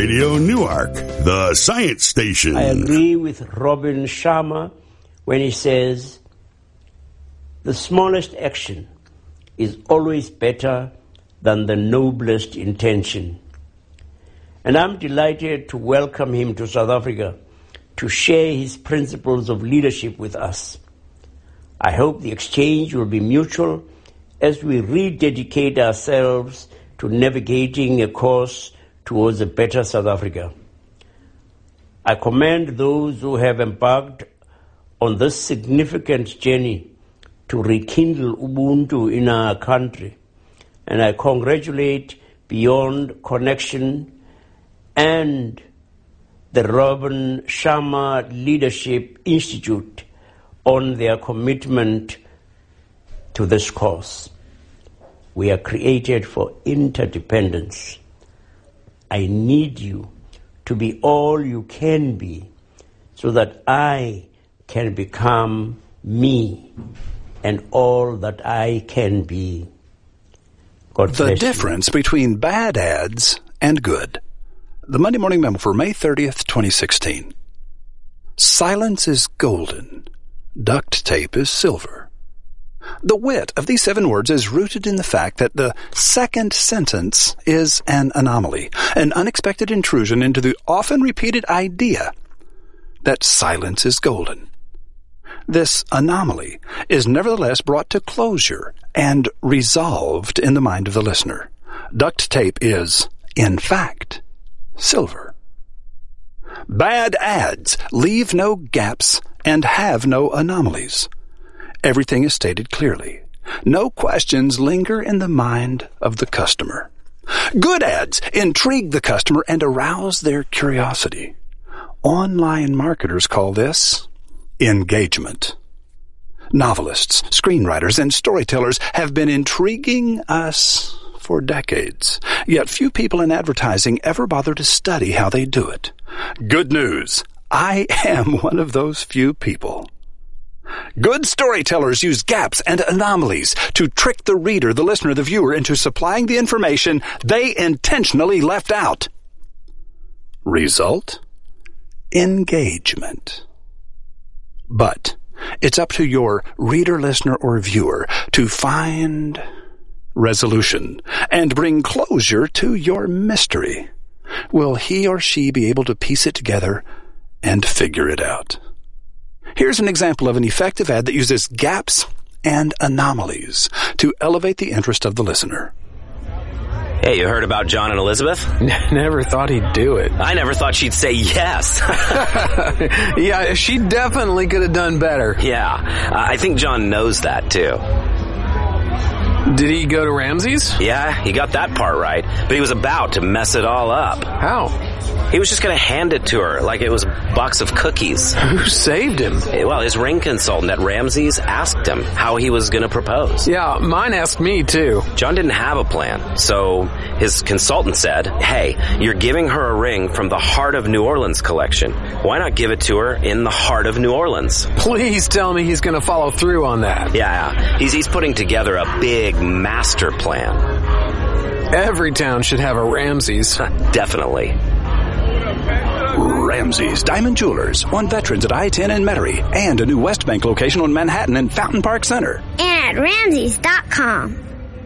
Radio Newark, the science station. I agree with Robin Sharma when he says, the smallest action is always better than the noblest intention. And I'm delighted to welcome him to South Africa to share his principles of leadership with us. I hope the exchange will be mutual as we rededicate ourselves to navigating a course towards a better South Africa. I commend those who have embarked on this significant journey to rekindle Ubuntu in our country, and I congratulate Beyond Connection and the Robin Sharma Leadership Institute on their commitment to this cause. We are created for interdependence. I need you to be all you can be so that I can become me and all that I can be. God bless you. The difference between bad ads and good. The Monday Morning Memo for May 30th, 2016. Silence is golden. Duct tape is silver. The wit of these 7 words is rooted in the fact that the second sentence is an anomaly, an unexpected intrusion into the often repeated idea that silence is golden. This anomaly is nevertheless brought to closure and resolved in the mind of the listener. Duct tape is, in fact, silver. Bad ads leave no gaps and have no anomalies. Everything is stated clearly. No questions linger in the mind of the customer. Good ads intrigue the customer and arouse their curiosity. Online marketers call this engagement. Novelists, screenwriters, and storytellers have been intriguing us for decades, yet few people in advertising ever bother to study how they do it. Good news, I am one of those few people. Good storytellers use gaps and anomalies to trick the reader, the listener, the viewer into supplying the information they intentionally left out. Result? Engagement. But it's up to your reader, listener, or viewer to find resolution and bring closure to your mystery. Will he or she be able to piece it together and figure it out? Here's an example of an effective ad that uses gaps and anomalies to elevate the interest of the listener. Hey, you heard about John and Elizabeth? Never thought he'd do it. I never thought she'd say yes. Yeah, she definitely could have done better. Yeah, I think John knows that, too. Did he go to Ramsey's? Yeah, he got that part right, but he was about to mess it all up. How? He was just going to hand it to her like it was a box of cookies. Who saved him? Well, his ring consultant at Ramsey's asked him how he was going to propose. Yeah, mine asked me too. John didn't have a plan, so his consultant said, hey, you're giving her a ring from the Heart of New Orleans collection. Why not give it to her in the heart of New Orleans? Please tell me he's going to follow through on that. Yeah, he's putting together a big master plan. Every town should have a Ramsey's. Definitely. Ramsey's Diamond Jewelers on Veterans at I-10 in Metairie and a new West Bank location on Manhattan and Fountain Park Center. And at Ramsey's.com.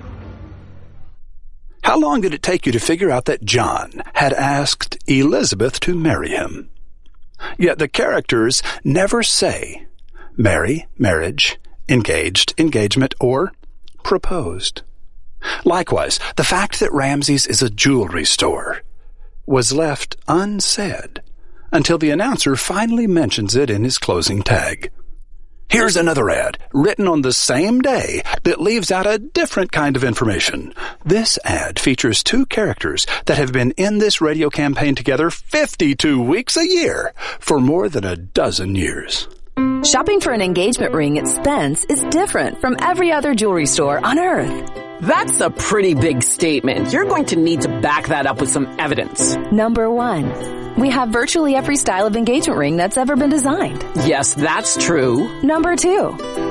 How long did it take you to figure out that John had asked Elizabeth to marry him? Yet the characters never say marry, marriage, engaged, engagement, or proposed. Likewise, the fact that Ramsey's is a jewelry store was left unsaid until the announcer finally mentions it in his closing tag. Here's another ad written on the same day that leaves out a different kind of information. This ad features 2 characters that have been in this radio campaign together 52 weeks a year for more than a dozen years. Shopping for an engagement ring at Spence is different from every other jewelry store on Earth. That's a pretty big statement. You're going to need to back that up with some evidence. Number 1, we have virtually every style of engagement ring that's ever been designed. Yes, that's true. Number 2,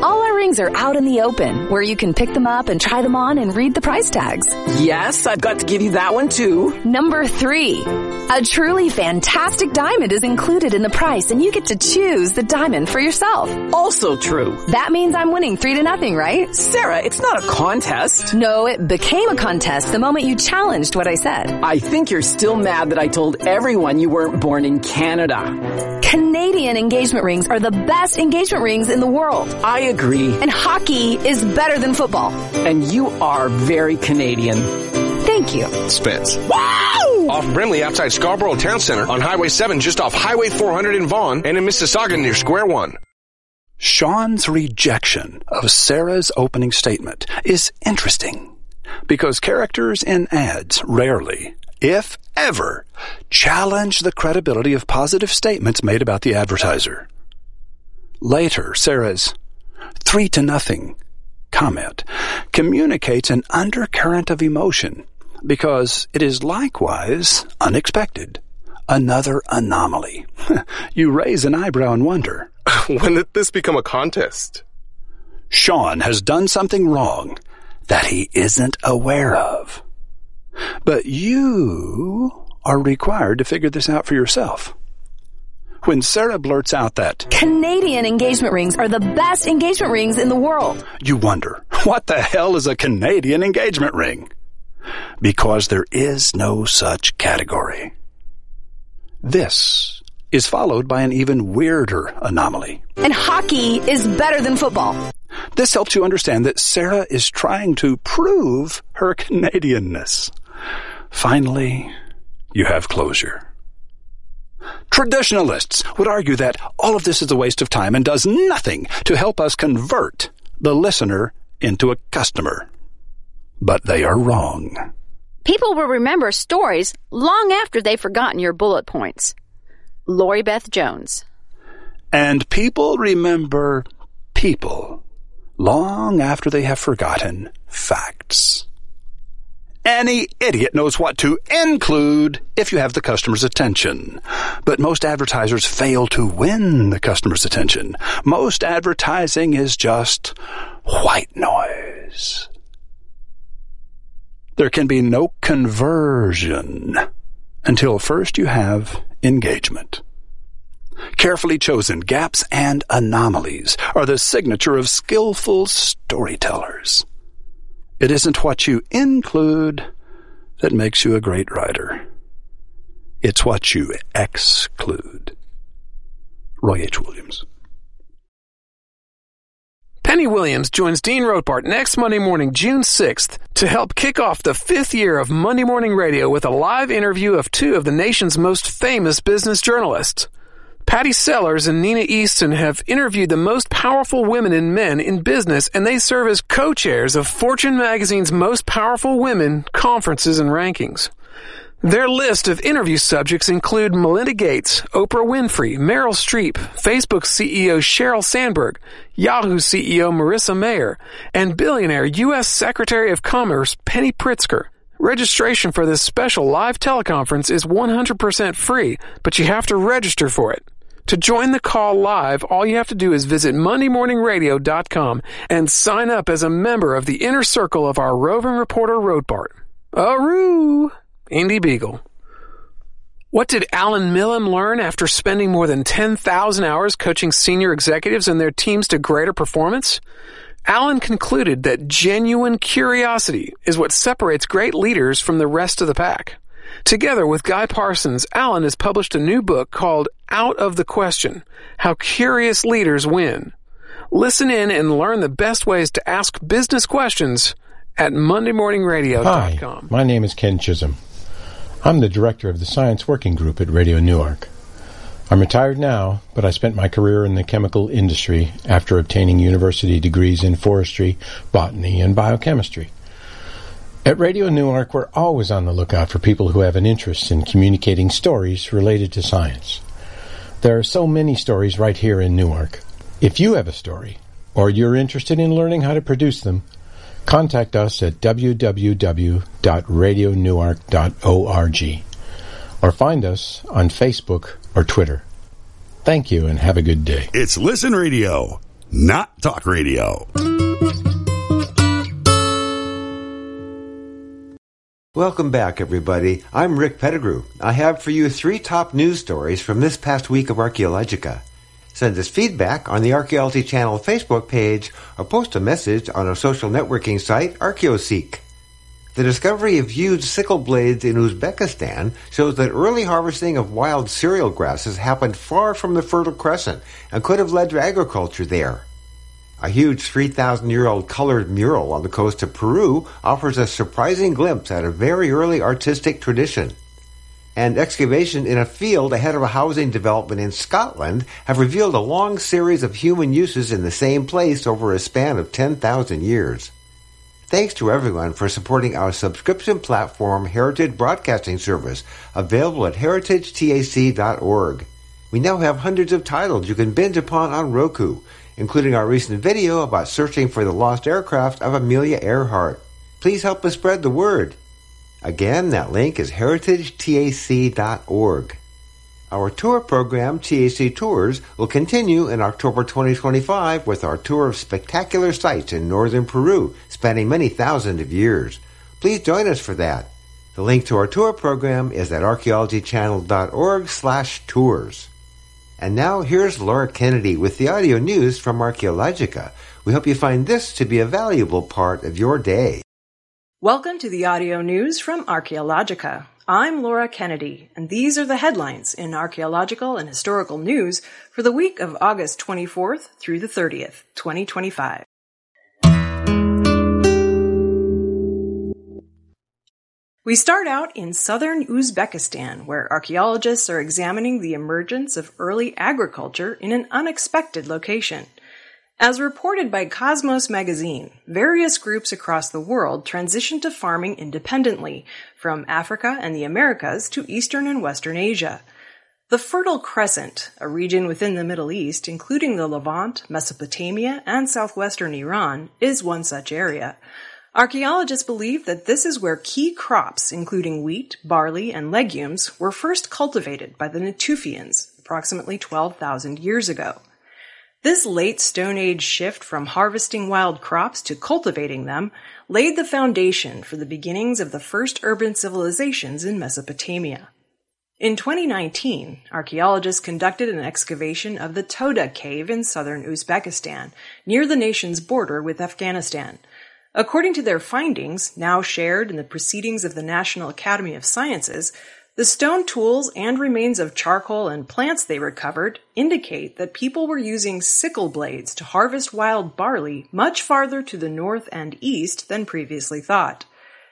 All our rings are out in the open, where you can pick them up and try them on and read the price tags. Yes, I've got to give you that one too. Number 3, a truly fantastic diamond is included in the price, and you get to choose the diamond for yourself. Also true. That means I'm winning 3-0, right? Sarah, it's not a contest. No, it became a contest the moment you challenged what I said. I think you're still mad that I told everyone you weren't born in Canada. Canadian engagement rings are the best engagement rings in the world. I agree. And hockey is better than football. And you are very Canadian. Thank you. Spence. Wow! Off Brimley outside Scarborough Town Center on Highway 7 just off Highway 400 in Vaughan and in Mississauga near Square One. Sean's rejection of Sarah's opening statement is interesting because characters in ads rarely, if ever, challenge the credibility of positive statements made about the advertiser. Later, Sarah's 3-0 comment communicates an undercurrent of emotion because it is likewise unexpected. Another anomaly. You raise an eyebrow and wonder. When did this become a contest? Sean has done something wrong that he isn't aware of. But you are required to figure this out for yourself. When Sarah blurts out that Canadian engagement rings are the best engagement rings in the world, you wonder, what the hell is a Canadian engagement ring? Because there is no such category. This is followed by an even weirder anomaly. and hockey is better than football. This helps you understand that Sarah is trying to prove her Canadianness. Finally, you have closure. Traditionalists would argue that all of this is a waste of time and does nothing to help us convert the listener into a customer. But they are wrong. People will remember stories long after they've forgotten your bullet points. Lori Beth Jones. And people remember people long after they have forgotten facts. Any idiot knows what to include if you have the customer's attention. But most advertisers fail to win the customer's attention. Most advertising is just white noise. There can be no conversion until first you have engagement. Carefully chosen gaps and anomalies are the signature of skillful storytellers. It isn't what you include that makes you a great writer. It's what you exclude. Roy H. Williams. Penny Williams joins Dean Rothbart next Monday morning, June 6th, to help kick off the 5th year of Monday Morning Radio with a live interview of two of the nation's most famous business journalists. Patty Sellers and Nina Easton have interviewed the most powerful women and men in business, and they serve as co-chairs of Fortune magazine's Most Powerful Women conferences and rankings. Their list of interview subjects include Melinda Gates, Oprah Winfrey, Meryl Streep, Facebook CEO Sheryl Sandberg, Yahoo CEO Marissa Mayer, and billionaire U.S. Secretary of Commerce Penny Pritzker. Registration for this special live teleconference is 100% free, but you have to register for it. To join the call live, all you have to do is visit MondayMorningRadio.com and sign up as a member of the inner circle of our roving reporter Rothbart. Aroo! Indy Beagle. What did Alan Millam learn after spending more than 10,000 hours coaching senior executives and their teams to greater performance? Alan concluded that genuine curiosity is what separates great leaders from the rest of the pack. Together with Guy Parsons, Alan has published a new book called Out of the Question: How Curious Leaders Win. Listen in and learn the best ways to ask business questions at MondayMorningRadio.com. Hi, my name is Ken Chisholm. I'm the director of the Science Working Group at Radio Newark. I'm retired now, but I spent my career in the chemical industry after obtaining university degrees in forestry, botany, and biochemistry. At Radio Newark, we're always on the lookout for people who have an interest in communicating stories related to science. There are so many stories right here in Newark. If you have a story, or you're interested in learning how to produce them, contact us at www.radionewark.org or find us on Facebook or Twitter. Thank you and have a good day. It's Listen Radio. not talk radio. Welcome back, everybody. I'm Rick Pettigrew. I have for you 3 top news stories from this past week of Archaeologica. Send us feedback on the Archaeology Channel Facebook page or post a message on our social networking site, ArchaeoSeek. The discovery of huge sickle blades in Uzbekistan shows that early harvesting of wild cereal grasses happened far from the Fertile Crescent and could have led to agriculture there. A huge 3,000-year-old colored mural on the coast of Peru offers a surprising glimpse at a very early artistic tradition. And excavation in a field ahead of a housing development in Scotland have revealed a long series of human uses in the same place over a span of 10,000 years. Thanks to everyone for supporting our subscription platform Heritage Broadcasting Service, available at heritagetac.org. We now have hundreds of titles you can binge upon on Roku, including our recent video about searching for the lost aircraft of Amelia Earhart. Please help us spread the word. Again, that link is heritagetac.org. Our tour program, TAC Tours, will continue in October 2025 with our tour of spectacular sites in northern Peru, spanning many thousands of years. Please join us for that. The link to our tour program is at archaeologychannel.org/tours. And now here's Laura Kennedy with the audio news from Archaeologica. We hope you find this to be a valuable part of your day. Welcome to the audio news from Archaeologica. I'm Laura Kennedy, and these are the headlines in archaeological and historical news for the week of August 24th through the 30th, 2025. We start out in southern Uzbekistan, where archaeologists are examining the emergence of early agriculture in an unexpected location. As reported by Cosmos magazine, various groups across the world transitioned to farming independently, from Africa and the Americas to Eastern and Western Asia. The Fertile Crescent, a region within the Middle East, including the Levant, Mesopotamia, and southwestern Iran, is one such area. Archaeologists believe that this is where key crops, including wheat, barley, and legumes, were first cultivated by the Natufians approximately 12,000 years ago. This late Stone Age shift from harvesting wild crops to cultivating them laid the foundation for the beginnings of the first urban civilizations in Mesopotamia. In 2019, archaeologists conducted an excavation of the Toda Cave in southern Uzbekistan, near the nation's border with Afghanistan. According to their findings, now shared in the Proceedings of the National Academy of Sciences, the stone tools and remains of charcoal and plants they recovered indicate that people were using sickle blades to harvest wild barley much farther to the north and east than previously thought.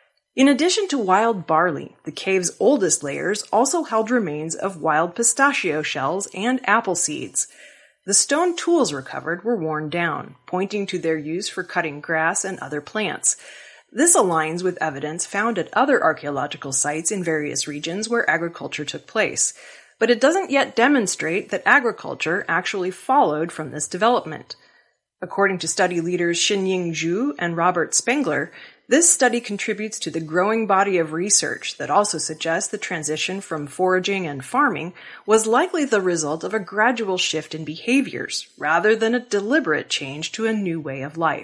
In addition to wild barley, the cave's oldest layers also held remains of wild pistachio shells and apple seeds. The stone tools recovered were worn down, pointing to their use for cutting grass and other plants. This aligns with evidence found at other archaeological sites in various regions where agriculture took place, but it doesn't yet demonstrate that agriculture actually followed from this development. According to study leaders Xinying Zhu and Robert Spengler, this study contributes to the growing body of research that also suggests the transition from foraging and farming was likely the result of a gradual shift in behaviors, rather than a deliberate change to a new way of life.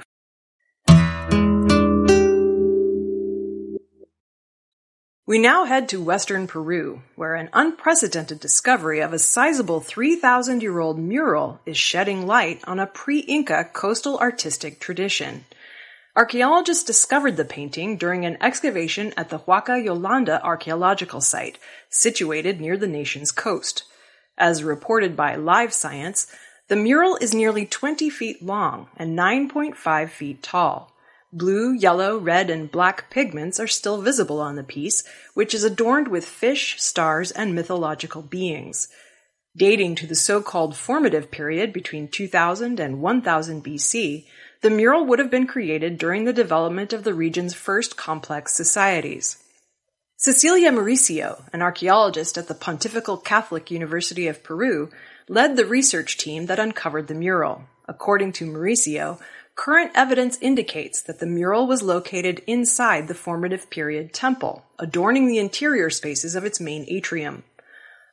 We now head to western Peru, where an unprecedented discovery of a sizable 3,000-year-old mural is shedding light on a pre-Inca coastal artistic tradition. Archaeologists discovered the painting during an excavation at the Huaca Yolanda archaeological site, situated near the nation's coast. As reported by Live Science, the mural is nearly 20 feet long and 9.5 feet tall. Blue, yellow, red, and black pigments are still visible on the piece, which is adorned with fish, stars, and mythological beings. Dating to the so-called formative period between 2000 and 1000 BC, the mural would have been created during the development of the region's first complex societies. Cecilia Mauricio, an archaeologist at the Pontifical Catholic University of Peru, led the research team that uncovered the mural. According to Mauricio, current evidence indicates that the mural was located inside the formative period temple, adorning the interior spaces of its main atrium.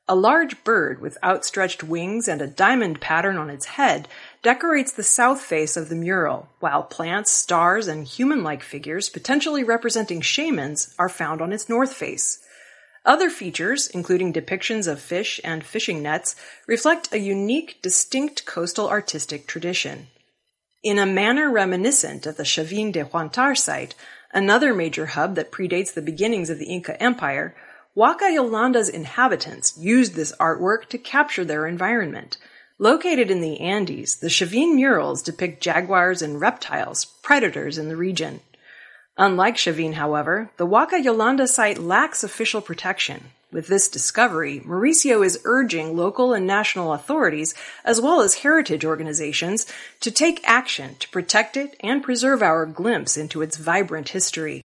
A large bird with outstretched wings and a diamond pattern on its head decorates the south face of the mural, while plants, stars, and human-like figures potentially representing shamans are found on its north face. Other features, including depictions of fish and fishing nets, reflect a unique, distinct coastal artistic tradition. In a manner reminiscent of the Chavin de Huantar site, another major hub that predates the beginnings of the Inca Empire, Huaca Yolanda's inhabitants used this artwork to capture their environment. Located in the Andes, the Chavin murals depict jaguars and reptiles, predators in the region. Unlike Chavin, however, the Huaca Yolanda site lacks official protection. With this discovery, Mauricio is urging local and national authorities, as well as heritage organizations, to take action to protect it and preserve our glimpse into its vibrant history.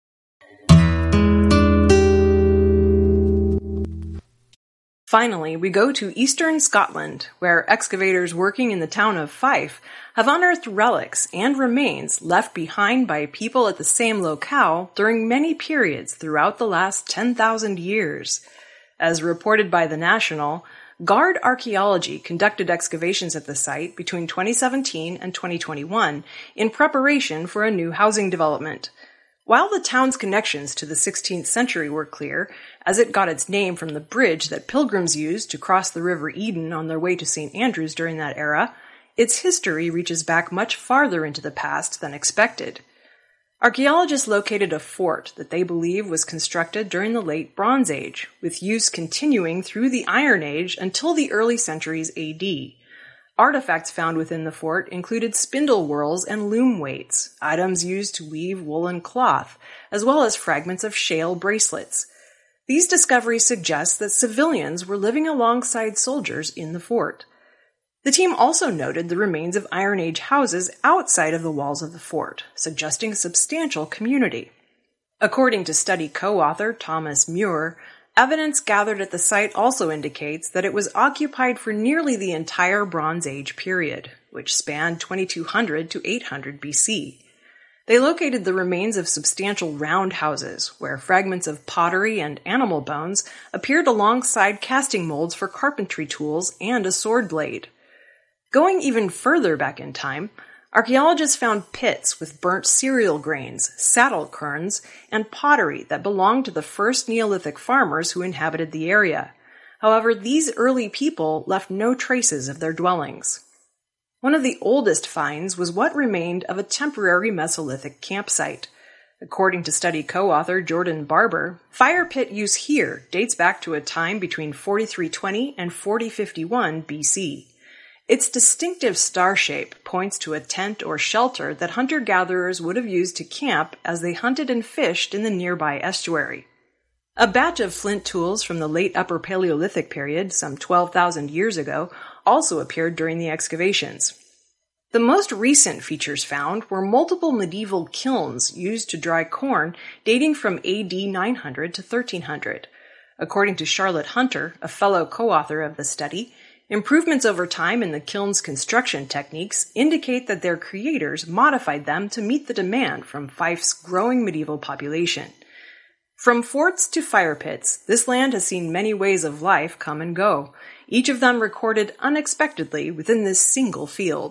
Finally, we go to eastern Scotland, where excavators working in the town of Fife have unearthed relics and remains left behind by people at the same locale during many periods throughout the last 10,000 years. As reported by The National, Guard Archaeology conducted excavations at the site between 2017 and 2021 in preparation for a new housing development. While the town's connections to the 16th century were clear, as it got its name from the bridge that pilgrims used to cross the River Eden on their way to St. Andrews during that era, its history reaches back much farther into the past than expected. Archaeologists located a fort that they believe was constructed during the late Bronze Age, with use continuing through the Iron Age until the early centuries AD. Artifacts found within the fort included spindle whorls and loom weights, items used to weave woolen cloth, as well as fragments of shale bracelets. These discoveries suggest that civilians were living alongside soldiers in the fort. The team also noted the remains of Iron Age houses outside of the walls of the fort, suggesting a substantial community. According to study co-author Thomas Muir, evidence gathered at the site also indicates that it was occupied for nearly the entire Bronze Age period, which spanned 2200 to 800 BC. They located the remains of substantial round houses, where fragments of pottery and animal bones appeared alongside casting molds for carpentry tools and a sword blade. Going even further back in time, archaeologists found pits with burnt cereal grains, saddle querns, and pottery that belonged to the first Neolithic farmers who inhabited the area. However, these early people left no traces of their dwellings. One of the oldest finds was what remained of a temporary Mesolithic campsite. According to study co-author Jordan Barber, fire pit use here dates back to a time between 4320 and 4051 BC. Its distinctive star shape points to a tent or shelter that hunter-gatherers would have used to camp as they hunted and fished in the nearby estuary. A batch of flint tools from the late Upper Paleolithic period, some 12,000 years ago, also appeared during the excavations. The most recent features found were multiple medieval kilns used to dry corn dating from AD 900 to 1300. According to Charlotte Hunter, a fellow co-author of the study, improvements over time in the kiln's construction techniques indicate that their creators modified them to meet the demand from Fife's growing medieval population. From forts to fire pits, this land has seen many ways of life come and go, each of them recorded unexpectedly within this single field.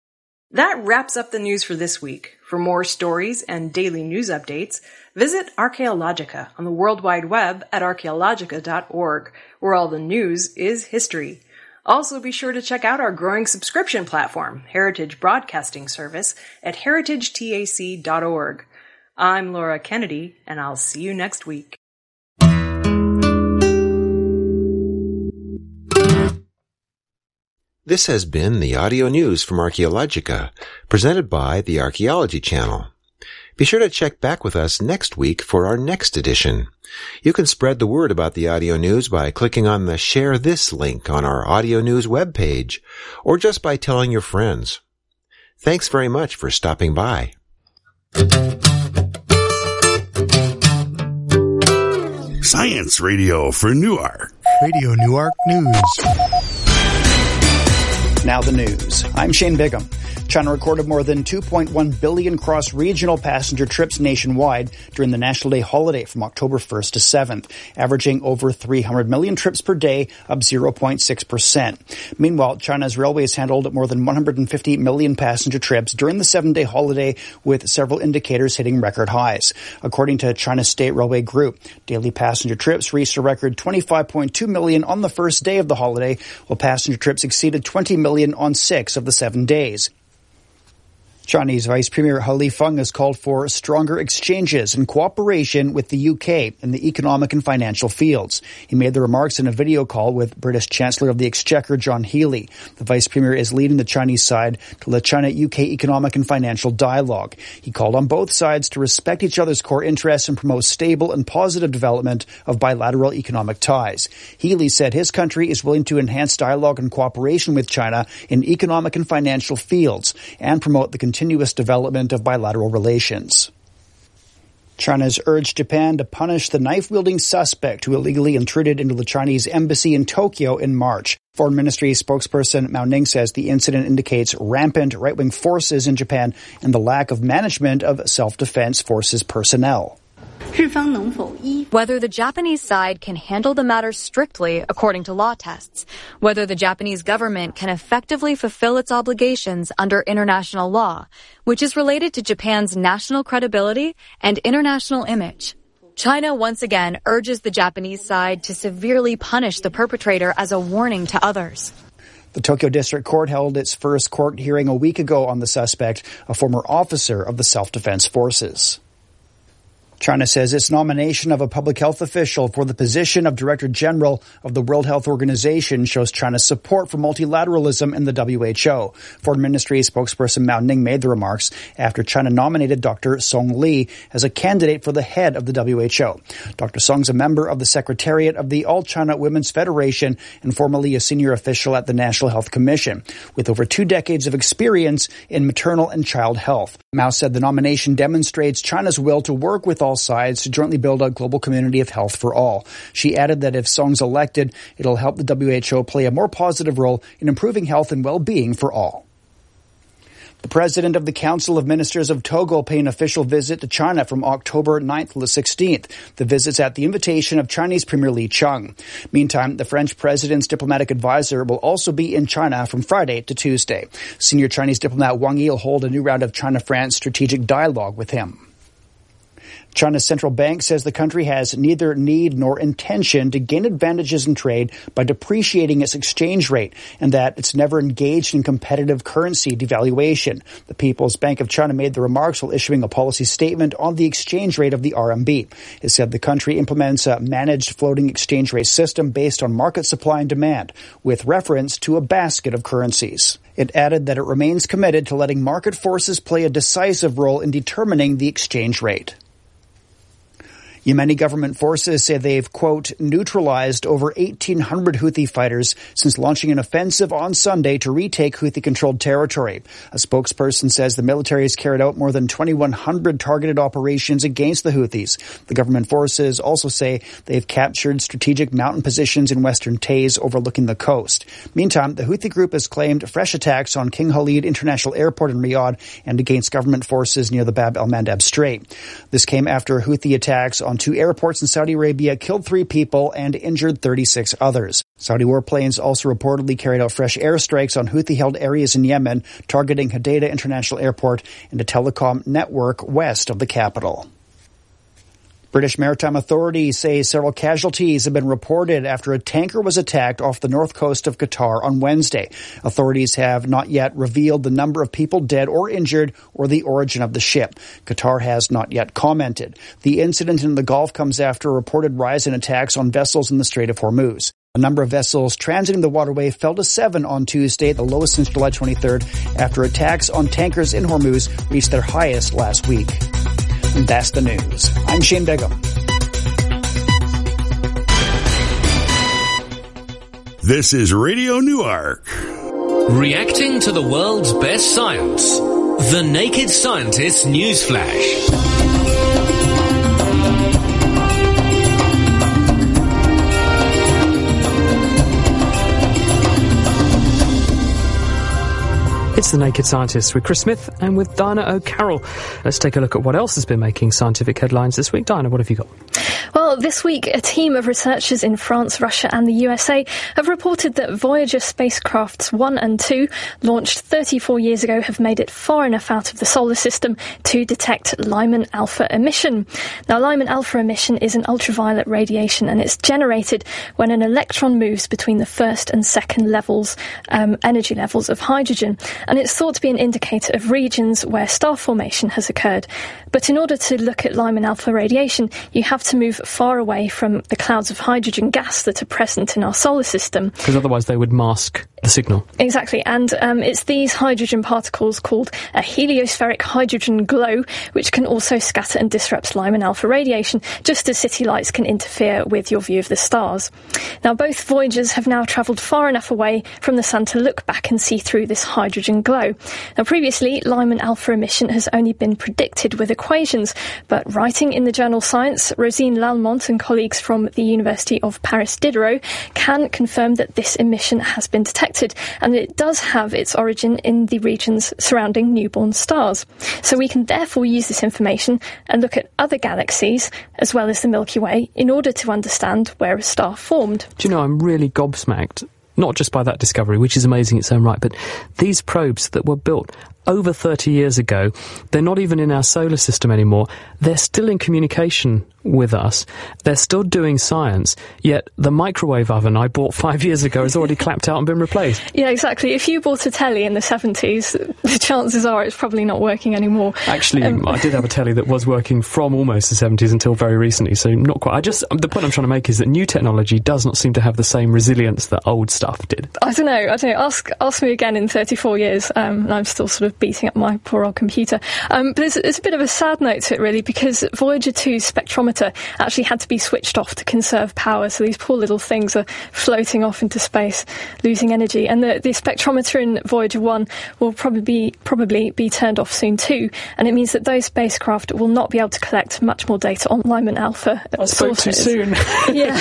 That wraps up the news for this week. For more stories and daily news updates, visit Archaeologica on the World Wide Web at archaeologica.org, where all the news is history. Also, be sure to check out our growing subscription platform, Heritage Broadcasting Service, at heritagetac.org. I'm Laura Kennedy, and I'll see you next week. This has been the audio news from Archaeologica, presented by the Archaeology Channel. Be sure to check back with us next week for our next edition. You can spread the word about the audio news by clicking on the Share This link on our audio news webpage, or just by telling your friends. Thanks very much for stopping by. Science Radio for Newark. Radio Newark News. Now the news. I'm Shane Bigham. China recorded more than 2.1 billion cross-regional passenger trips nationwide during the National Day holiday from October 1st to 7th, averaging over 300 million trips per day, up 0.6%. Meanwhile, China's railways handled more than 150 million passenger trips during the 7-day holiday, with several indicators hitting record highs. According to China's State Railway Group, daily passenger trips reached a record 25.2 million on the first day of the holiday, while passenger trips exceeded 20 million on 6 of the 7 days. Chinese Vice Premier He Lifeng has called for stronger exchanges and cooperation with the UK in the economic and financial fields. He made the remarks in a video call with British Chancellor of the Exchequer John Healey. The Vice Premier is leading the Chinese side to the China-UK economic and financial dialogue. He called on both sides to respect each other's core interests and promote stable and positive development of bilateral economic ties. Healey said his country is willing to enhance dialogue and cooperation with China in economic and financial fields and promote the continuous development of bilateral relations. China has urged Japan to punish the knife-wielding suspect who illegally intruded into the Chinese embassy in Tokyo in March. Foreign Ministry spokesperson Mao Ning says the incident indicates rampant right-wing forces in Japan and the lack of management of self-defense forces personnel. Whether the Japanese side can handle the matter strictly according to law tests, whether the Japanese government can effectively fulfill its obligations under international law, which is related to Japan's national credibility and international image. China once again urges the Japanese side to severely punish the perpetrator as a warning to others. The Tokyo District Court held its first court hearing a week ago on the suspect, a former officer of the self-defense forces. China says its nomination of a public health official for the position of Director General of the World Health Organization shows China's support for multilateralism in the WHO. Foreign Ministry spokesperson Mao Ning made the remarks after China nominated Dr. Song Li as a candidate for the head of the WHO. Dr. Song is a member of the Secretariat of the All China Women's Federation and formerly a senior official at the National Health Commission, with over 2 decades of experience in maternal and child health. Mao said the nomination demonstrates China's will to work with all sides to jointly build a global community of health for all. She added that if Song's elected, it'll help the WHO play a more positive role in improving health and well-being for all. The president of the Council of Ministers of Togo pay an official visit to China from October 9th to the 16th. The visit's at the invitation of Chinese Premier Li Qiang. Meantime, the French president's diplomatic advisor will also be in China from Friday to Tuesday. Senior Chinese diplomat Wang Yi will hold a new round of China-France strategic dialogue with him. China's central bank says the country has neither need nor intention to gain advantages in trade by depreciating its exchange rate, and that it's never engaged in competitive currency devaluation. The People's Bank of China made the remarks while issuing a policy statement on the exchange rate of the RMB. It said the country implements a managed floating exchange rate system based on market supply and demand, with reference to a basket of currencies. It added that it remains committed to letting market forces play a decisive role in determining the exchange rate. Yemeni government forces say they've, quote, neutralized over 1,800 Houthi fighters since launching an offensive on Sunday to retake Houthi-controlled territory. A spokesperson says the military has carried out more than 2,100 targeted operations against the Houthis. The government forces also say they've captured strategic mountain positions in western Taiz overlooking the coast. Meantime, the Houthi group has claimed fresh attacks on King Khalid International Airport in Riyadh and against government forces near the Bab el-Mandab Strait. This came after Houthi attacks on 2 airports in Saudi Arabia killed 3 people and injured 36 others. Saudi warplanes also reportedly carried out fresh airstrikes on Houthi-held areas in Yemen, targeting Hodeidah International Airport and a telecom network west of the capital. British maritime authorities say several casualties have been reported after a tanker was attacked off the north coast of Qatar on Wednesday. Authorities have not yet revealed the number of people dead or injured or the origin of the ship. Qatar has not yet commented. The incident in the Gulf comes after a reported rise in attacks on vessels in the Strait of Hormuz. A number of vessels transiting the waterway fell to 7 on Tuesday, the lowest since July 23rd, after attacks on tankers in Hormuz reached their highest last week. And that's the news. I'm Shane Begum. This is Radio Newark. Reacting to the world's best science. The Naked Scientist News Flash. It's The Naked Scientists with Chris Smith and with Diana O'Carroll. Let's take a look at what else has been making scientific headlines this week. Diana, what have you got? Well, this week, a team of researchers in France, Russia and the USA have reported that Voyager spacecrafts 1 and 2, launched 34 years ago, have made it far enough out of the solar system to detect Lyman alpha emission. Now, Lyman alpha emission is an ultraviolet radiation, and it's generated when an electron moves between the first and second levels, energy levels of hydrogen. And it's thought to be an indicator of regions where star formation has occurred. But in order to look at Lyman alpha radiation, you have to move far away from the clouds of hydrogen gas that are present in our solar system. Because otherwise they would mask the signal. Exactly, and it's these hydrogen particles called a heliospheric hydrogen glow, which can also scatter and disrupt Lyman alpha radiation, just as city lights can interfere with your view of the stars. Now, both Voyagers have now travelled far enough away from the sun to look back and see through this hydrogen glow. Now, previously, Lyman alpha emission has only been predicted with equations, but writing in the journal Science, Rosine Lallemont and colleagues from the University of Paris Diderot can confirm that this emission has been detected, and it does have its origin in the regions surrounding newborn stars. So we can therefore use this information and look at other galaxies, as well as the Milky Way, in order to understand where a star formed. Do you know, I'm really gobsmacked, not just by that discovery, which is amazing in its own right, but these probes that were built over 30 years ago, they're not even in our solar system anymore. They're still in communication with us. They're still doing science, yet the microwave oven I bought 5 years ago has already clapped out and been replaced. Yeah, exactly. If you bought a telly in the 70s, the chances are it's probably not working anymore. Actually, I did have a telly that was working from almost the 70s until very recently, so not quite. The point I'm trying to make is that new technology does not seem to have the same resilience that old stuff did. I don't know. Ask me again in 34 years, and I'm still sort of beating up my poor old computer. But it's a bit of a sad note to it, really, because Voyager 2's spectrometer actually had to be switched off to conserve power, so these poor little things are floating off into space, losing energy. And the spectrometer in Voyager 1 will probably be turned off soon too, and it means that those spacecraft will not be able to collect much more data on Lyman alpha. I spoke too soon. Yeah,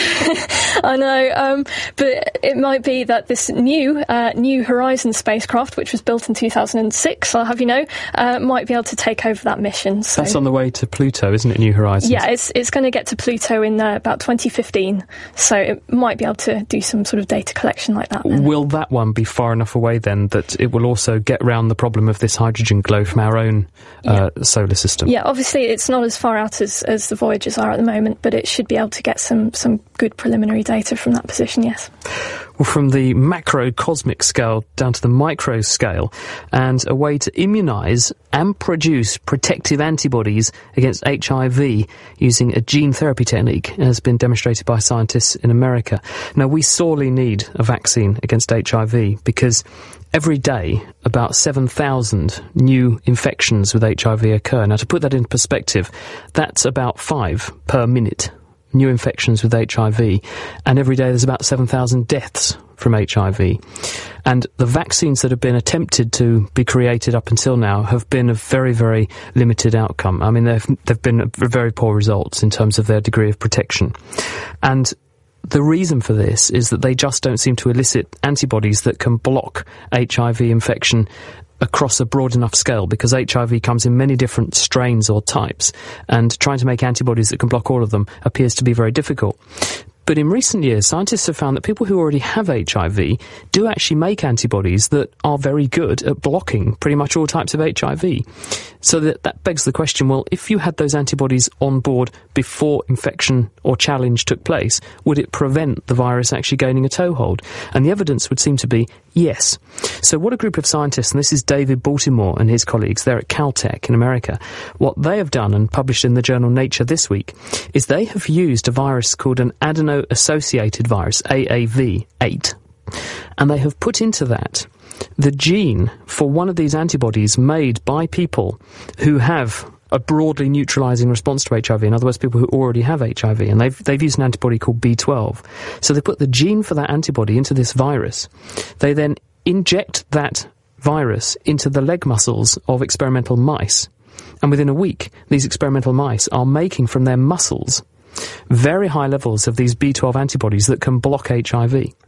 I know. But it might be that this New Horizons spacecraft, which was built in 2006, I'll have you know, might be able to take over that mission. So. That's on the way to Pluto, isn't it, New Horizons? Yeah, it's going to get to Pluto in about 2015, so it might be able to do some sort of data collection like that then. Will that one be far enough away then that it will also get round the problem of this hydrogen glow from our own solar system? Yeah, obviously it's not as far out as the Voyagers are at the moment, but it should be able to get some good preliminary data from that position, yes. Well, from the macrocosmic scale down to the micro scale, and a way to immunise and produce protective antibodies against HIV using a gene therapy technique has been demonstrated by scientists in America. Now, we sorely need a vaccine against HIV because every day about 7,000 new infections with HIV occur. Now, to put that in perspective, that's about 5 per minute. New infections with HIV, and every day there's about 7,000 deaths from HIV. And the vaccines that have been attempted to be created up until now have been of very, very limited outcome. I mean, they've been very poor results in terms of their degree of protection. And the reason for this is that they just don't seem to elicit antibodies that can block HIV infection across a broad enough scale, because HIV comes in many different strains or types, and trying to make antibodies that can block all of them appears to be very difficult. But in recent years, scientists have found that people who already have HIV do actually make antibodies that are very good at blocking pretty much all types of HIV. So that begs the question, well, if you had those antibodies on board before infection or challenge took place, would it prevent the virus actually gaining a toehold? And the evidence would seem to be yes. So what a group of scientists, and this is David Baltimore and his colleagues, they're at Caltech in America, what they have done and published in the journal Nature this week is they have used a virus called an adeno-associated virus, AAV8, and they have put into that the gene for one of these antibodies made by people who have a broadly neutralising response to HIV, in other words, people who already have HIV, and they've used an antibody called B12. So they put the gene for that antibody into this virus. They then inject that virus into the leg muscles of experimental mice, and within a week, these experimental mice are making from their muscles very high levels of these B12 antibodies that can block HIV.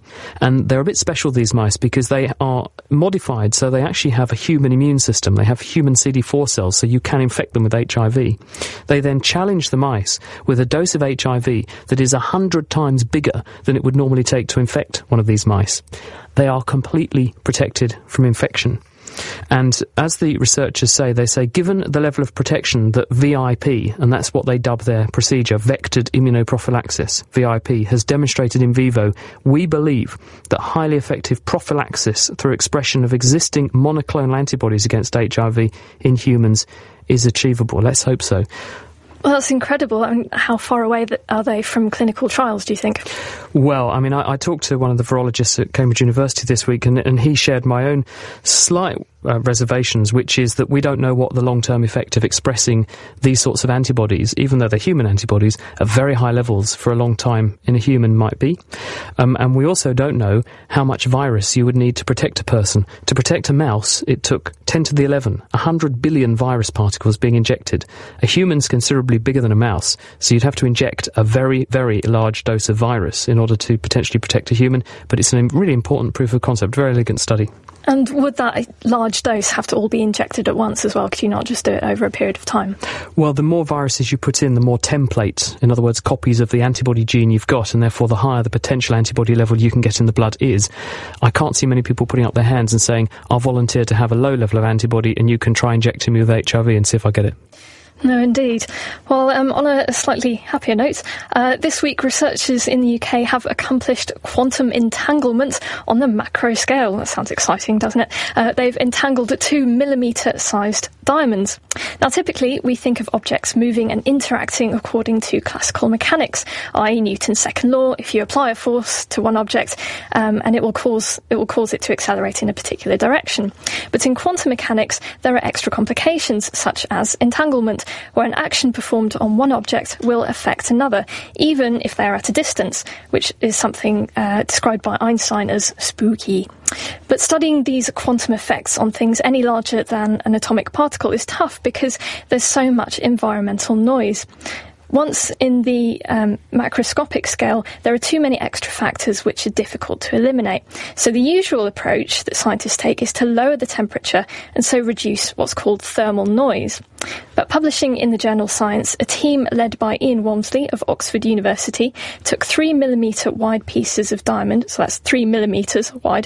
And they're a bit special, these mice, because they are modified so they actually have a human immune system. They have human CD4 cells, so you can infect them with HIV. They then challenge the mice with a dose of HIV that is 100 times bigger than it would normally take to infect one of these mice. They are completely protected from infection. And as the researchers say, they say, given the level of protection that VIP, and that's what they dub their procedure, vectored immunoprophylaxis, VIP, has demonstrated in vivo, we believe that highly effective prophylaxis through expression of existing monoclonal antibodies against HIV in humans is achievable. Let's hope so. Well, that's incredible. I mean, how far away are they from clinical trials, do you think? Well, I mean, I talked to one of the virologists at Cambridge University this week, and he shared my own slight reservations, which is that we don't know what the long-term effect of expressing these sorts of antibodies, even though they're human antibodies, at very high levels for a long time in a human might be. And we also don't know how much virus you would need to protect a person. To protect a mouse, it took 10 to the 11, 100 billion virus particles being injected. A human's considerably bigger than a mouse, so you'd have to inject a very, very large dose of virus in order to potentially protect a human. But it's a really important proof of concept, very elegant study. And would that large dose have to all be injected at once as well? Could you not just do it over a period of time? Well, the more viruses you put in, the more templates, in other words, copies of the antibody gene you've got, and therefore the higher the potential antibody level you can get in the blood is. I can't see many people putting up their hands and saying, I'll volunteer to have a low level of antibody and you can try injecting me with HIV and see if I get it. No, indeed. Well, on a slightly happier note, this week researchers in the UK have accomplished quantum entanglement on the macro scale. That sounds exciting, doesn't it? They've entangled 2 millimetre-sized diamonds. Now, typically, we think of objects moving and interacting according to classical mechanics, i.e. Newton's second law. If you apply a force to one object, and it will cause it to accelerate in a particular direction. But in quantum mechanics, there are extra complications, such as entanglement, where an action performed on one object will affect another, even if they are at a distance, which is something described by Einstein as spooky. But studying these quantum effects on things any larger than an atomic particle is tough because there's so much environmental noise. Once in the macroscopic scale, there are too many extra factors which are difficult to eliminate. So the usual approach that scientists take is to lower the temperature and so reduce what's called thermal noise. But publishing in the journal Science, a team led by Ian Walmsley of Oxford University took 3 millimetre wide pieces of diamond, so that's 3 millimetres wide,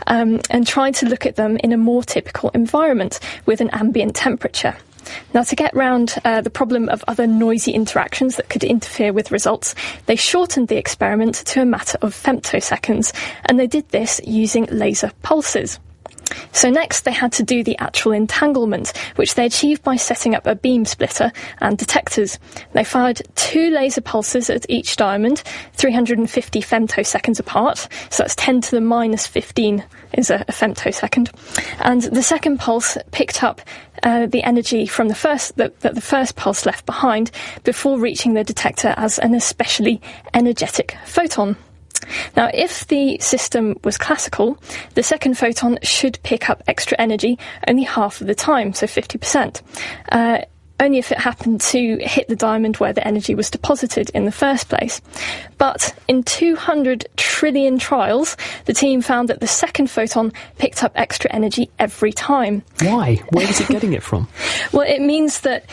and tried to look at them in a more typical environment with an ambient temperature. Now, to get round the problem of other noisy interactions that could interfere with results, they shortened the experiment to a matter of femtoseconds, and they did this using laser pulses. So next they had to do the actual entanglement, which they achieved by setting up a beam splitter and detectors. They fired 2 laser pulses at each diamond, 350 femtoseconds apart, so that's 10 to the minus 15 is a femtosecond. And the second pulse picked up the energy from the first pulse left behind before reaching the detector as an especially energetic photon. Now, if the system was classical, the second photon should pick up extra energy only half of the time, so 50%. Only if it happened to hit the diamond where the energy was deposited in the first place. But in 200 trillion trials, the team found that the second photon picked up extra energy every time. Why? Where is it getting it from? Well, it means that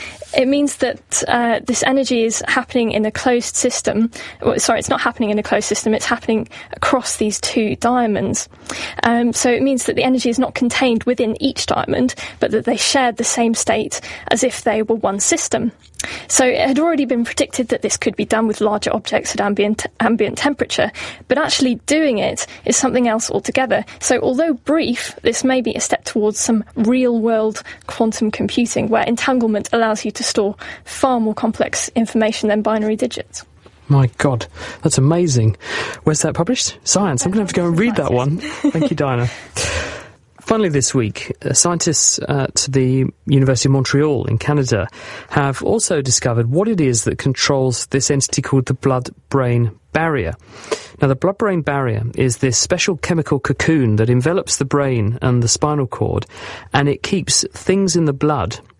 this energy is happening in a closed system. Well, sorry, it's not happening in a closed system. It's happening across these 2 diamonds. So it means that the energy is not contained within each diamond, but that they shared the same state as if they were one system. So it had already been predicted that this could be done with larger objects at ambient temperature, but actually doing it is something else altogether. So although brief, this may be a step towards some real-world quantum computing, where entanglement allows you to store far more complex information than binary digits. My God, that's amazing. Where's that published? Science. I'm going to have to go and read that one. Thank you, Diana. Finally this week, scientists at the University of Montreal in Canada have also discovered what it is that controls this entity called the blood-brain barrier. Now, the blood-brain barrier is this special chemical cocoon that envelops the brain and the spinal cord, and it keeps things in the blood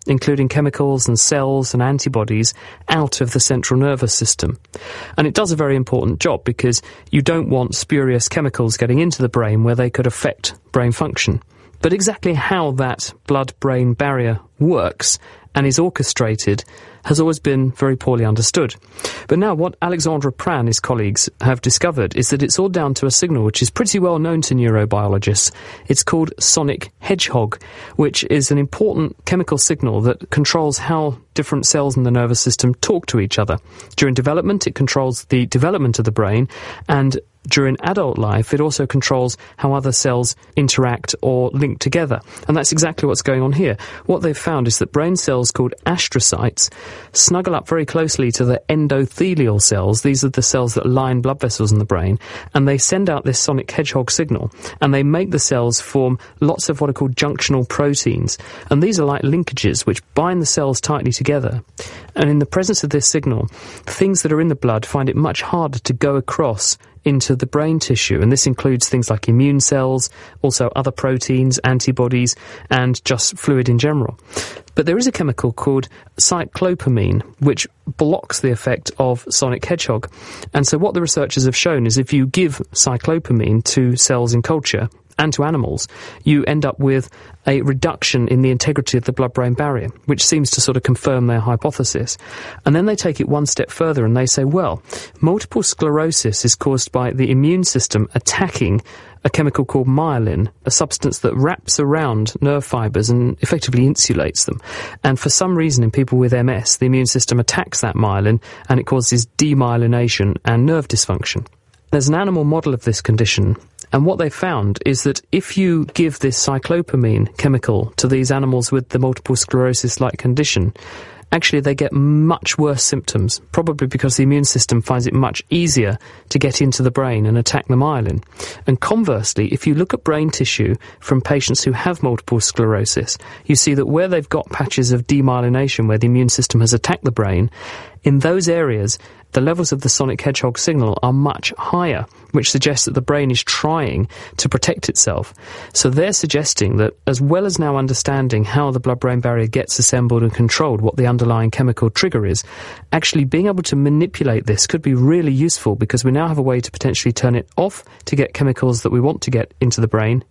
including chemicals and cells and antibodies, out of the central nervous system. And it does a very important job because you don't want spurious chemicals getting into the brain where they could affect brain function. But exactly how that blood-brain barrier works and is orchestrated has always been very poorly understood. But now what Alexandre Prat and his colleagues have discovered is that it's all down to a signal which is pretty well known to neurobiologists. It's called sonic hedgehog, which is an important chemical signal that controls how different cells in the nervous system talk to each other. During development, it controls the development of the brain, and during adult life, it also controls how other cells interact or link together. And that's exactly what's going on here. What they've found is that brain cells called astrocytes snuggle up very closely to the endothelial cells. These are the cells that line blood vessels in the brain. And they send out this sonic hedgehog signal. And they make the cells form lots of what are called junctional proteins. And these are like linkages which bind the cells tightly together. And in the presence of this signal, things that are in the blood find it much harder to go across into the brain tissue, and this includes things like immune cells, also other proteins, antibodies, and just fluid in general. But there is a chemical called cyclopamine, which blocks the effect of sonic hedgehog. And so what the researchers have shown is if you give cyclopamine to cells in culture, and to animals, you end up with a reduction in the integrity of the blood-brain barrier, which seems to sort of confirm their hypothesis. And then they take it one step further and they say, well, multiple sclerosis is caused by the immune system attacking a chemical called myelin, a substance that wraps around nerve fibres and effectively insulates them. And for some reason in people with MS, the immune system attacks that myelin and it causes demyelination and nerve dysfunction. There's an animal model of this condition, and what they found is that if you give this cyclopamine chemical to these animals with the multiple sclerosis-like condition, actually they get much worse symptoms, probably because the immune system finds it much easier to get into the brain and attack the myelin. And conversely, if you look at brain tissue from patients who have multiple sclerosis, you see that where they've got patches of demyelination, where the immune system has attacked the brain, in those areas, the levels of the sonic hedgehog signal are much higher, which suggests that the brain is trying to protect itself. So they're suggesting that as well as now understanding how the blood-brain barrier gets assembled and controlled, what the underlying chemical trigger is, actually being able to manipulate this could be really useful because we now have a way to potentially turn it off to get chemicals that we want to get into the brain,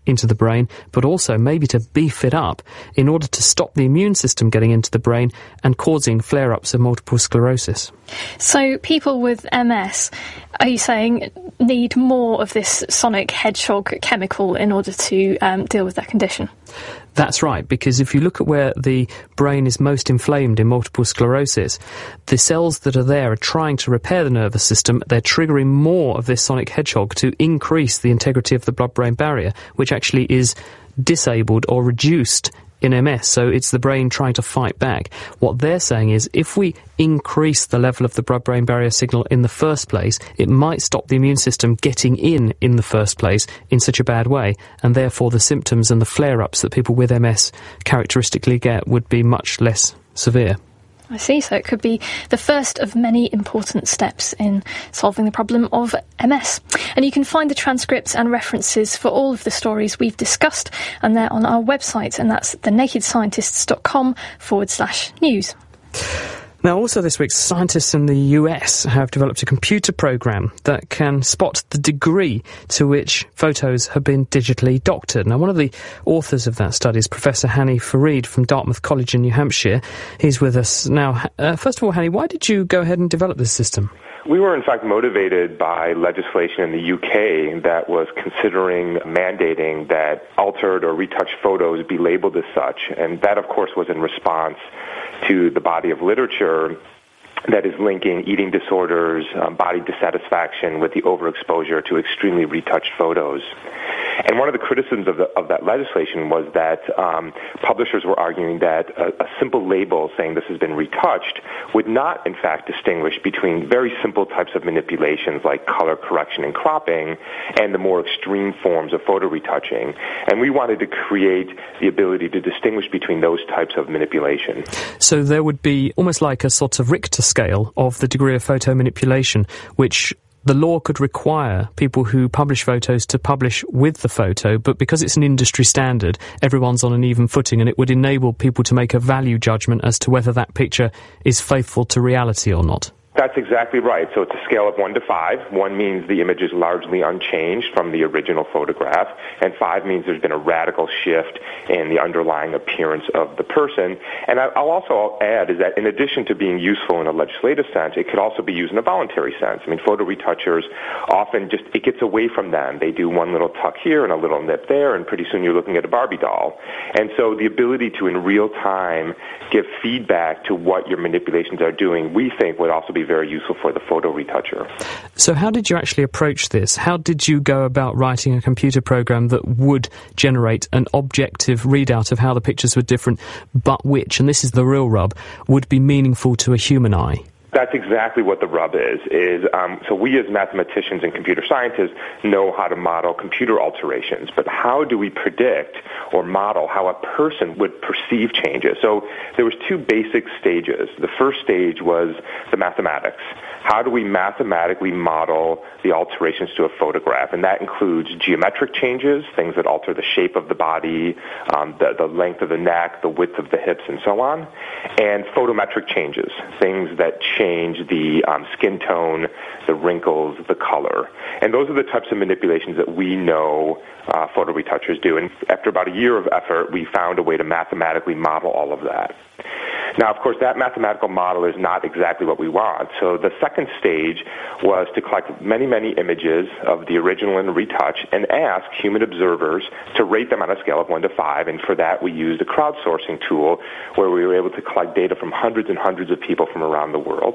but also maybe to beef it up in order to stop the immune system getting into the brain and causing flare-ups of multiple sclerosis. So people with MS, are you saying, need more of this sonic hedgehog chemical in order to deal with their condition? That's right, because if you look at where the brain is most inflamed in multiple sclerosis, the cells that are there are trying to repair the nervous system. They're triggering more of this sonic hedgehog to increase the integrity of the blood-brain barrier, which actually is disabled or reduced in MS, so it's the brain trying to fight back. What they're saying is if we increase the level of the blood-brain barrier signal in the first place, it might stop the immune system getting in the first place in such a bad way, and therefore the symptoms and the flare-ups that people with MS characteristically get would be much less severe. I see, so it could be the first of many important steps in solving the problem of MS. And you can find the transcripts and references for all of the stories we've discussed, and they're on our website, and that's thenakedscientists.com/news. Now, also this week, scientists in the US have developed a computer program that can spot the degree to which photos have been digitally doctored. Now, one of the authors of that study is Professor Hani Farid from Dartmouth College in New Hampshire. He's with us now. First of all, Hani, why did you go ahead and develop this system? We were, in fact, motivated by legislation in the UK that was considering mandating that altered or retouched photos be labeled as such. And that, of course, was in response to the body of literature that is linking eating disorders, body dissatisfaction with the overexposure to extremely retouched photos. And one of the criticisms of that legislation was that publishers were arguing that a simple label saying this has been retouched would not, in fact, distinguish between very simple types of manipulations like color correction and cropping and the more extreme forms of photo retouching. And we wanted to create the ability to distinguish between those types of manipulation. So there would be almost like a sort of Richter scale of the degree of photo manipulation, which the law could require people who publish photos to publish with the photo, but because it's an industry standard, everyone's on an even footing, and it would enable people to make a value judgment as to whether that picture is faithful to reality or not. That's exactly right. So it's a scale of 1 to 5. 1 means the image is largely unchanged from the original photograph, and 5 means there's been a radical shift in the underlying appearance of the person. And I'll also add is that in addition to being useful in a legislative sense, it could also be used in a voluntary sense. I mean, photo retouchers often it gets away from them. They do one little tuck here and a little nip there, and pretty soon you're looking at a Barbie doll. And so the ability to, in real time, give feedback to what your manipulations are doing, we think would also be very useful for the photo retoucher. So how did you actually approach this? How did you go about writing a computer program that would generate an objective readout of how the pictures were different, but which, and this is the real rub, would be meaningful to a human eye? That's exactly what the rub is. So we as mathematicians and computer scientists know how to model computer alterations, but how do we predict or model how a person would perceive changes? So there was 2 basic stages. The first stage was the mathematics. How do we mathematically model the alterations to a photograph? And that includes geometric changes, things that alter the shape of the body, the length of the neck, the width of the hips, and so on, and photometric changes, things that change the skin tone, the wrinkles, the color. And those are the types of manipulations that we know photo retouchers do. And after about a year of effort, we found a way to mathematically model all of that. Now, of course, that mathematical model is not exactly what we want. So the second stage was to collect many, many images of the original and retouch and ask human observers to rate them on a scale of 1 to 5. And for that, we used a crowdsourcing tool where we were able to collect data from hundreds and hundreds of people from around the world.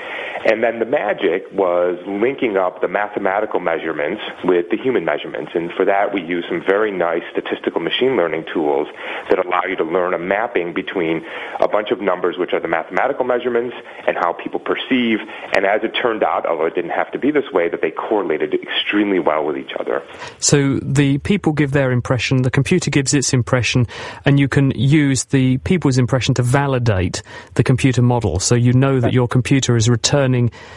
And then the magic was linking up the mathematical measurements with the human measurements. And for that, we used some very nice statistical machine learning tools that allow you to learn a mapping between a bunch of numbers, which are the mathematical measurements, and how people perceive. And as it turned out, although it didn't have to be this way, that they correlated extremely well with each other. So the people give their impression, the computer gives its impression, and you can use the people's impression to validate the computer model. So you know that your computer is returning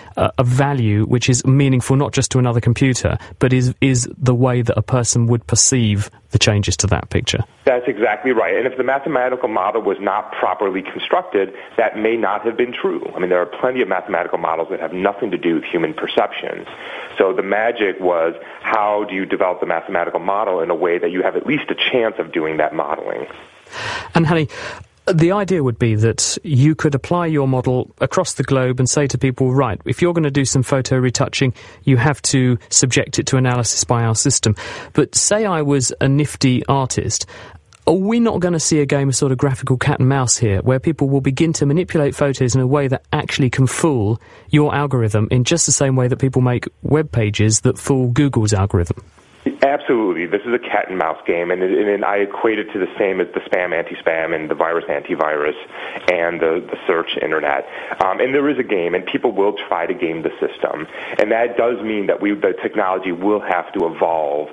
a value which is meaningful not just to another computer, but is the way that a person would perceive the changes to that picture. That's exactly right. And if the mathematical model was not properly constructed, that may not have been true. I mean, there are plenty of mathematical models that have nothing to do with human perception. So the magic was, how do you develop the mathematical model in a way that you have at least a chance of doing that modeling? And Hani, the idea would be that you could apply your model across the globe and say to people, right, if you're going to do some photo retouching, you have to subject it to analysis by our system. But say I was a nifty artist, are we not going to see a game of sort of graphical cat and mouse here, where people will begin to manipulate photos in a way that actually can fool your algorithm in just the same way that people make web pages that fool Google's algorithm? Absolutely. This is a cat and mouse game, and I equate it to the same as the spam anti-spam and the virus antivirus and the search internet. And there is a game, and people will try to game the system. And that does mean that the technology will have to evolve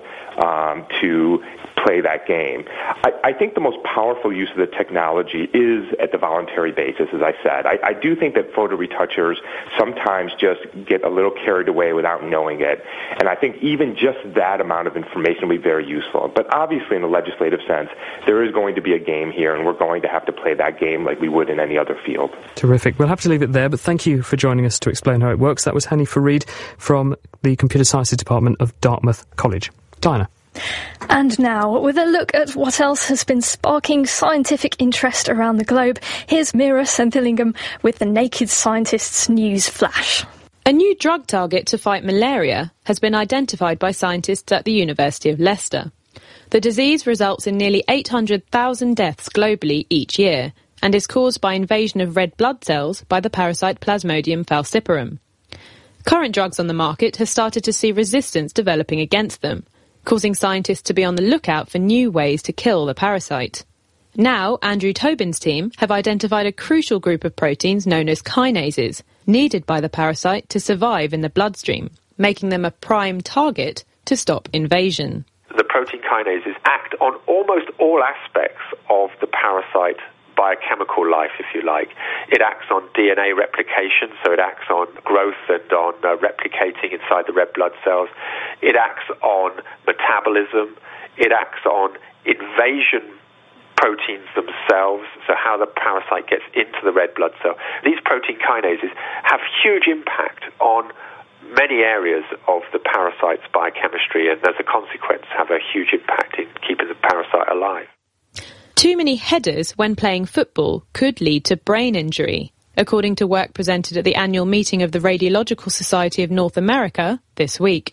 to play that game. I think the most powerful use of the technology is at the voluntary basis, as I said. I do think that photo retouchers sometimes just get a little carried away without knowing it. And I think even just that amount of information will be very useful. But obviously, in a legislative sense, there is going to be a game here, and we're going to have to play that game like we would in any other field. Terrific. We'll have to leave it there, but thank you for joining us to explain how it works. That was Hani Farid from the Computer Sciences Department of Dartmouth College. Diana. And now, with a look at what else has been sparking scientific interest around the globe, here's Mira Senthilingam with the Naked Scientists News Flash. A new drug target to fight malaria has been identified by scientists at the University of Leicester. The disease results in nearly 800,000 deaths globally each year and is caused by invasion of red blood cells by the parasite Plasmodium falciparum. Current drugs on the market have started to see resistance developing against them, causing scientists to be on the lookout for new ways to kill the parasite. Now, Andrew Tobin's team have identified a crucial group of proteins known as kinases, needed by the parasite to survive in the bloodstream, making them a prime target to stop invasion. The protein kinases act on almost all aspects of the parasite biochemical life, if you like. It acts on DNA replication, so it acts on growth and on replicating inside the red blood cells. It acts on metabolism. It acts on invasion proteins themselves, so how the parasite gets into the red blood cell. These protein kinases have huge impact on many areas of the parasite's biochemistry, and as a consequence have a huge impact in keeping the parasite alive. Too many headers when playing football could lead to brain injury, according to work presented at the annual meeting of the Radiological Society of North America this week.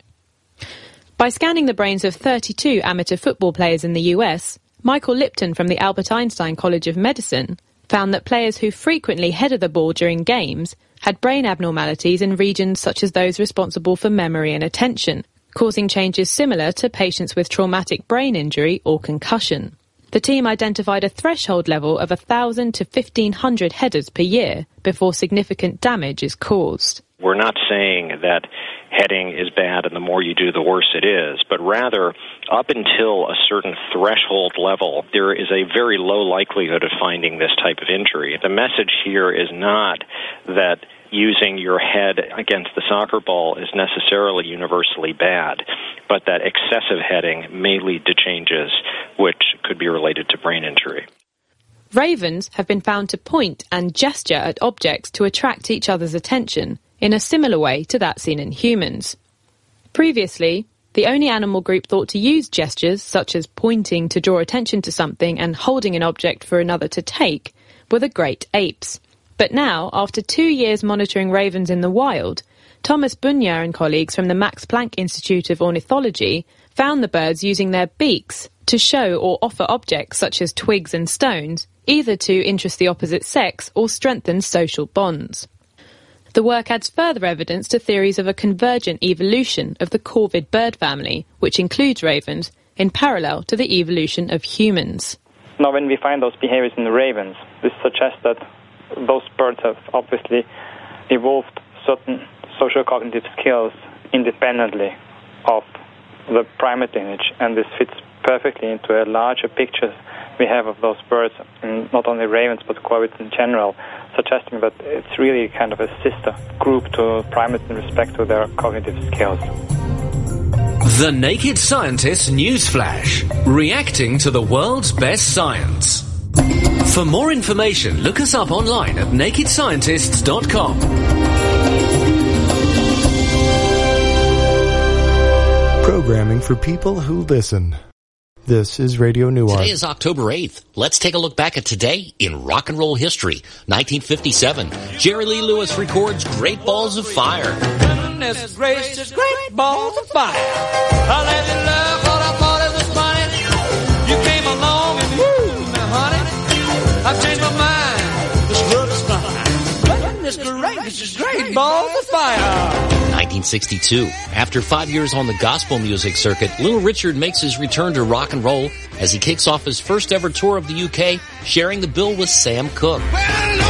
By scanning the brains of 32 amateur football players in the US, Michael Lipton from the Albert Einstein College of Medicine found that players who frequently headed the ball during games had brain abnormalities in regions such as those responsible for memory and attention, causing changes similar to patients with traumatic brain injury or concussion. The team identified a threshold level of 1,000 to 1,500 headers per year before significant damage is caused. We're not saying that heading is bad and the more you do, the worse it is, but rather up until a certain threshold level, there is a very low likelihood of finding this type of injury. The message here is not that using your head against the soccer ball is necessarily universally bad, but that excessive heading may lead to changes which could be related to brain injury. Ravens have been found to point and gesture at objects to attract each other's attention in a similar way to that seen in humans. Previously, the only animal group thought to use gestures, such as pointing to draw attention to something and holding an object for another to take, were the great apes. But now, after 2 years monitoring ravens in the wild, Thomas Bunyer and colleagues from the Max Planck Institute of Ornithology found the birds using their beaks to show or offer objects such as twigs and stones, either to interest the opposite sex or strengthen social bonds. The work adds further evidence to theories of a convergent evolution of the corvid bird family, which includes ravens, in parallel to the evolution of humans. Now, when we find those behaviors in the ravens, this suggests that those birds have obviously evolved certain social cognitive skills independently of the primate lineage, and this fits perfectly into a larger picture we have of those birds, and not only ravens but corvids in general, suggesting that it's really kind of a sister group to primates in respect to their cognitive skills. The Naked Scientist Newsflash, reacting to the world's best science. For more information, look us up online at nakedscientists.com. Programming for people who listen. This is Radio Newark. Today is October 8th. Let's take a look back at today in rock and roll history. 1957, Jerry Lee Lewis records Great Balls of Fire. Goodness gracious, great balls of fire. I let you love what I thought it was funny. You came along and woo, now honey, I've changed my mind. This world is fine. Goodness gracious, great balls of fire. 1962. After 5 years on the gospel music circuit, Little Richard makes his return to rock and roll as he kicks off his first ever tour of the UK, sharing the bill with Sam Cooke.